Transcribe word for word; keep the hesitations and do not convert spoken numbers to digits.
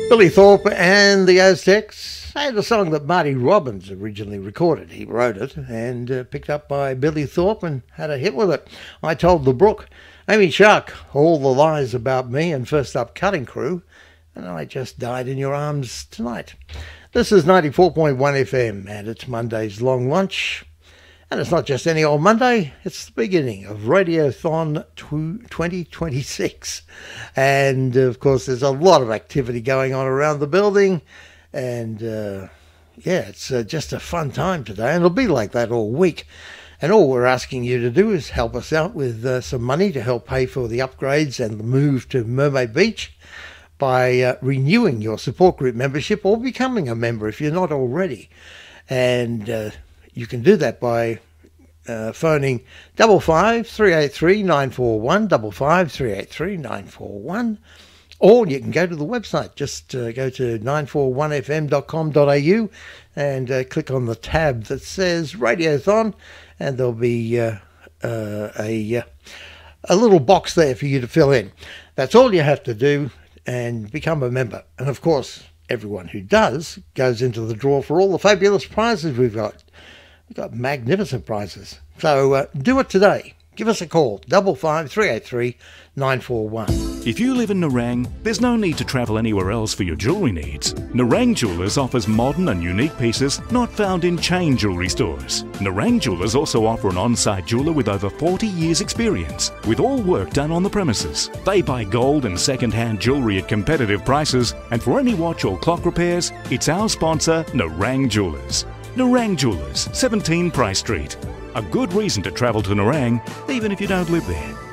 Billy Thorpe and the Aztecs had a song that Marty Robbins originally recorded. He wrote it and uh, picked up by Billy Thorpe and had a hit with it. I Told the Brook. Amy Shark, All the Lies About Me, and First Up Cutting Crew. And I Just Died in Your Arms Tonight. This is ninety-four point one F M and it's Monday's Long Lunch. And it's not just any old Monday, it's the beginning of Radiothon twenty twenty-six. And of course, there's a lot of activity going on around the building. And uh, yeah, it's uh, just a fun time today, and it'll be like that all week. And all we're asking you to do is help us out with uh, some money to help pay for the upgrades and the move to Mermaid Beach by uh, renewing your support group membership or becoming a member if you're not already. And uh, you can do that by uh, phoning double five three eight three nine four one, double five three eight three nine four one, or you can go to the website. Just uh, go to nine four one f m dot com dot a u and uh, click on the tab that says Radiothon, and there'll be uh, uh, a, uh, a little box there for you to fill in. That's all you have to do, and become a member. And of course, everyone who does goes into the draw for all the fabulous prizes we've got. We've got magnificent prizes. So uh, do it today. Give us a call, double five three eight three nine four one. If you live in Nerang, there's no need to travel anywhere else for your jewellery needs. Nerang Jewellers offers modern and unique pieces not found in chain jewellery stores. Nerang Jewellers also offer an on-site jeweller with over forty years experience, with all work done on the premises. They buy gold and second-hand jewellery at competitive prices, and for any watch or clock repairs, it's our sponsor, Nerang Jewellers. Nerang Jewellers, seventeen Price Street. A good reason to travel to Nerang, even if you don't live there.